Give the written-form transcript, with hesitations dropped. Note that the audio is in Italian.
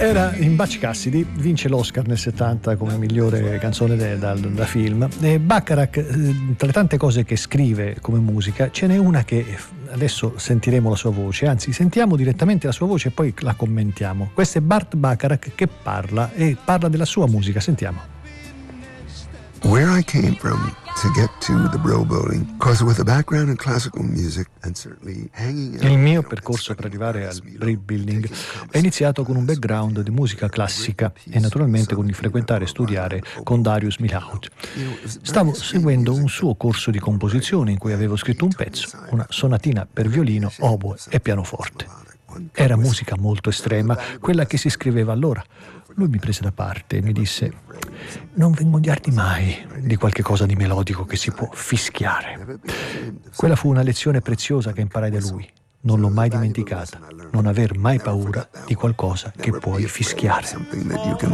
Era in Butch Cassidy, vince l'Oscar nel 70 come migliore canzone da film. E Bacharach, tra le tante cose che scrive come musica, ce n'è una che adesso sentiremo la sua voce, anzi sentiamo direttamente la sua voce e poi la commentiamo. Questo è Burt Bacharach che parla della sua musica, sentiamo. Where I came from to get to the Brill Building, because with a background in classical music and certainly hanging out. Il mio percorso per arrivare al Brill Building è iniziato con un background di musica classica e naturalmente con il frequentare e studiare con Darius Milhaud. Stavo seguendo un suo corso di composizione in cui avevo scritto un pezzo, una sonatina per violino, oboe e pianoforte. Era musica molto estrema, quella che si scriveva allora. Lui mi prese da parte e mi disse: non vi ingoiarti mai di qualche cosa di melodico che si può fischiare. Quella fu una lezione preziosa che imparai da lui. Non l'ho mai dimenticata. Non aver mai paura di qualcosa che puoi fischiare.